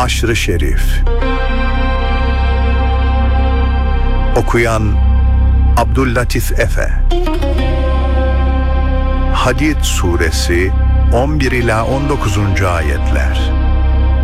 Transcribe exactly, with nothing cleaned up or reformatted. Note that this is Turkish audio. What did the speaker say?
Aşr-ı Şerif. Okuyan Abdüllatif Efe. Hadid Suresi on bir ila on dokuzuncu ayetler.